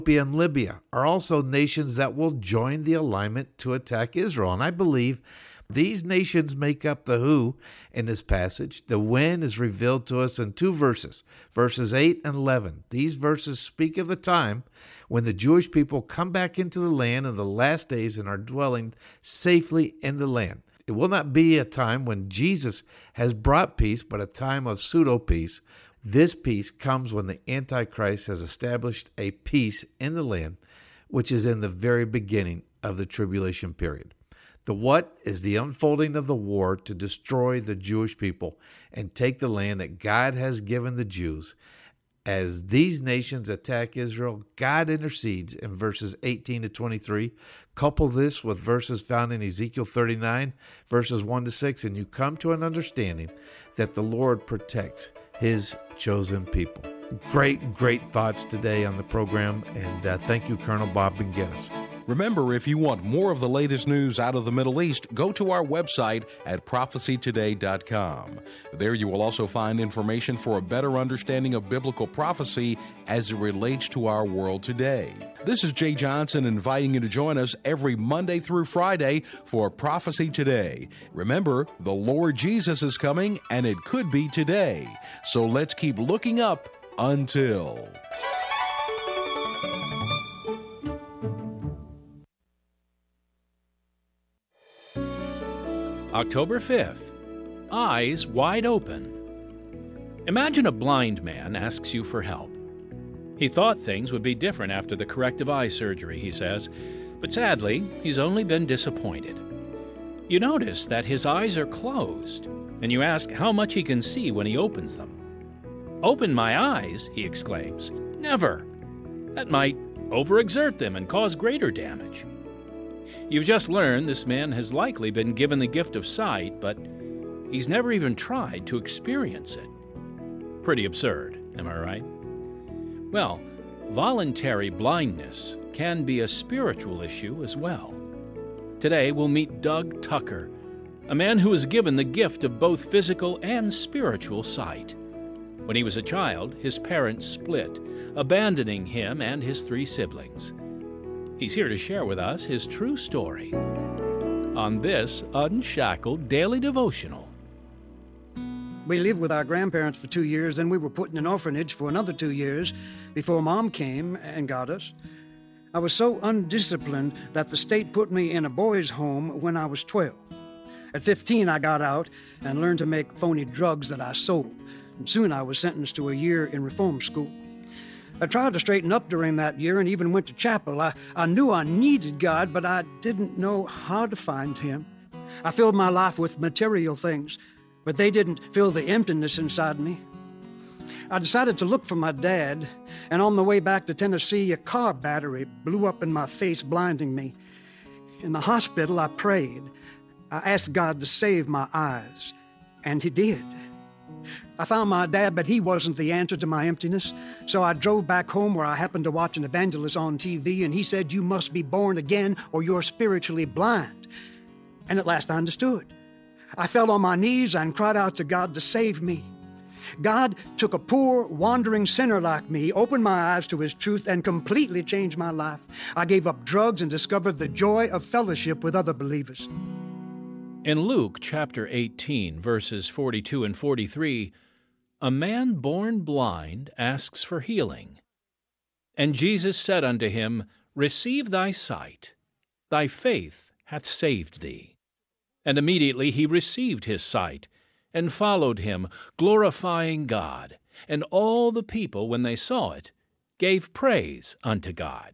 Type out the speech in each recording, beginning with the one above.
and Libya are also nations that will join the alignment to attack Israel. And I believe these nations make up the who in this passage. The when is revealed to us in two verses, verses 8 and 11. These verses speak of the time when the Jewish people come back into the land in the last days and are dwelling safely in the land. It will not be a time when Jesus has brought peace, but a time of pseudo-peace. This peace comes when the Antichrist has established a peace in the land, which is in the very beginning of the tribulation period. The what is the unfolding of the war to destroy the Jewish people and take the land that God has given the Jews. As these nations attack Israel, God intercedes in verses 18 to 23. Couple this with verses found in Ezekiel 39, verses 1 to 6, and you come to an understanding that the Lord protects His chosen people. Great thoughts today on the program, and thank you, Colonel Bob Benguenis. Remember, if you want more of the latest news out of the Middle East, go to our website at prophecytoday.com. There you will also find information for a better understanding of biblical prophecy as it relates to our world today. This is Jay Johnson inviting you to join us every Monday through Friday for Prophecy Today. Remember, the Lord Jesus is coming, and it could be today. So let's keep looking up until... October 5th, Eyes Wide Open. Imagine a blind man asks you for help. He thought things would be different after the corrective eye surgery, he says, but sadly, he's only been disappointed. You notice that his eyes are closed, and you ask how much he can see when he opens them. "Open my eyes," he exclaims. "Never. That might overexert them and cause greater damage." You've just learned this man has likely been given the gift of sight, but he's never even tried to experience it. Pretty absurd, am I right? Well, voluntary blindness can be a spiritual issue as well. Today we'll meet Doug Tucker, a man who was given the gift of both physical and spiritual sight. When he was a child, his parents split, abandoning him and his 3 siblings. He's here to share with us his true story on this Unshackled Daily Devotional. We lived with our grandparents for 2 years, and we were put in an orphanage for another 2 years before Mom came and got us. I was so undisciplined that the state put me in a boys' home when I was 12. At 15, I got out and learned to make phony drugs that I sold. And soon I was sentenced to a year in reform school. I tried to straighten up during that year and even went to chapel. I knew I needed God, but I didn't know how to find Him. I filled my life with material things, but they didn't fill the emptiness inside me. I decided to look for my dad, and on the way back to Tennessee, a car battery blew up in my face, blinding me. In the hospital, I prayed. I asked God to save my eyes, and He did. I found my dad, but he wasn't the answer to my emptiness. So I drove back home where I happened to watch an evangelist on TV, and he said, "You must be born again or you're spiritually blind." And at last I understood. I fell on my knees and cried out to God to save me. God took a poor, wandering sinner like me, opened my eyes to His truth, and completely changed my life. I gave up drugs and discovered the joy of fellowship with other believers. In Luke chapter 18, verses 42 and 43, a man born blind asks for healing. And Jesus said unto him, Receive thy sight. Thy faith hath saved thee. And immediately he received his sight, and followed him, glorifying God. And all the people, when they saw it, gave praise unto God.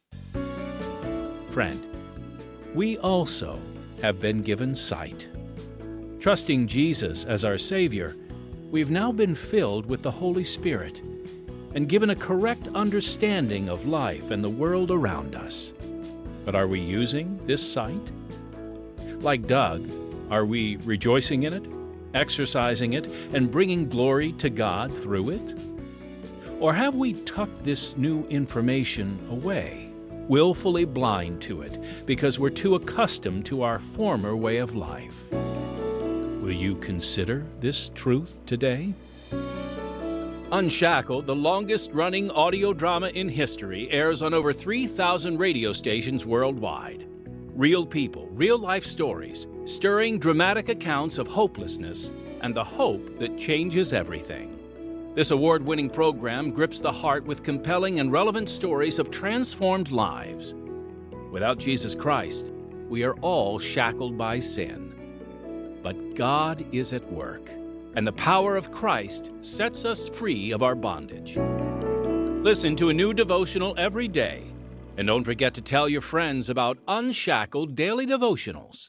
Friend, we also have been given sight. Trusting Jesus as our Savior, we've now been filled with the Holy Spirit and given a correct understanding of life and the world around us. But are we using this sight? Like Doug, are we rejoicing in it, exercising it, and bringing glory to God through it? Or have we tucked this new information away, willfully blind to it, because we're too accustomed to our former way of life? Will you consider this truth today? Unshackled, the longest-running audio drama in history, airs on over 3,000 radio stations worldwide. Real people, real-life stories, stirring dramatic accounts of hopelessness and the hope that changes everything. This award-winning program grips the heart with compelling and relevant stories of transformed lives. Without Jesus Christ, we are all shackled by sin. But God is at work, and the power of Christ sets us free of our bondage. Listen to a new devotional every day, and don't forget to tell your friends about Unshackled Daily Devotionals.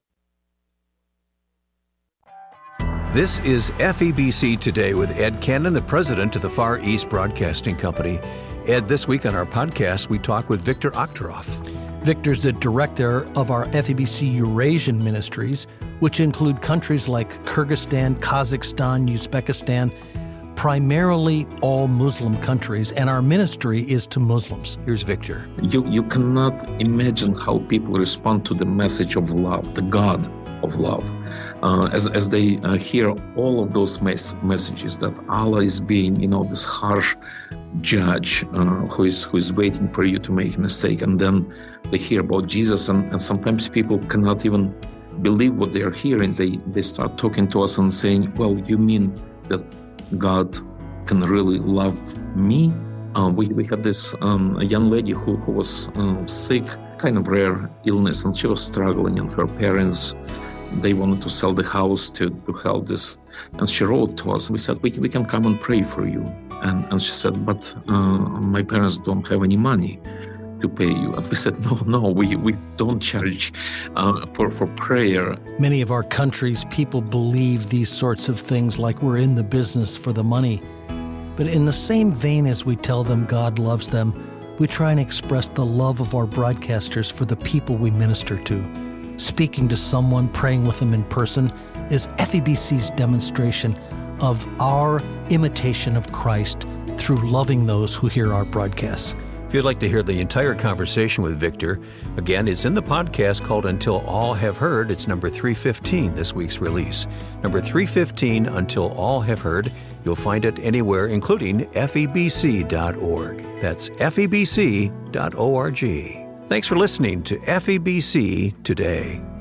This is FEBC Today with Ed Cannon, the president of the Far East Broadcasting Company. Ed, this week on our podcast, we talk with Victor Okhtyrov. Victor's the director of our FEBC Eurasian ministries, which include countries like Kyrgyzstan, Kazakhstan, Uzbekistan, primarily all Muslim countries, and our ministry is to Muslims. Here's Victor. You cannot imagine how people respond to the message of love, the God of love, as they hear all of those messages that Allah is being, this harsh judge who is waiting for you to make a mistake, and then they hear about Jesus, and sometimes people cannot even believe what they are hearing. They start talking to us and saying, well, you mean that God can really love me? We had this young lady who was sick, kind of rare illness, and she was struggling, and her parents, they wanted to sell the house to help this. And she wrote to us. We said, we can come and pray for you. And she said, but my parents don't have any money to pay you. And we said, no, we don't charge for prayer. Many of our countries, people believe these sorts of things like we're in the business for the money. But in the same vein as we tell them God loves them, we try and express the love of our broadcasters for the people we minister to. Speaking to someone, praying with them in person, is FEBC's demonstration of our imitation of Christ through loving those who hear our broadcasts. If you'd like to hear the entire conversation with Victor, again, it's in the podcast called Until All Have Heard. It's number 315, this week's release. Number 315, Until All Have Heard. You'll find it anywhere, including FEBC.org. That's FEBC.org. Thanks for listening to FEBC Today.